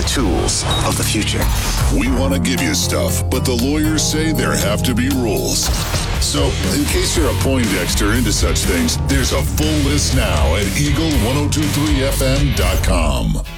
tools of the future. We want to give you stuff, but the lawyers say there have to be rules. So, in case you're a Poindexter into such things, there's a full list now at Eagle1023FM.com.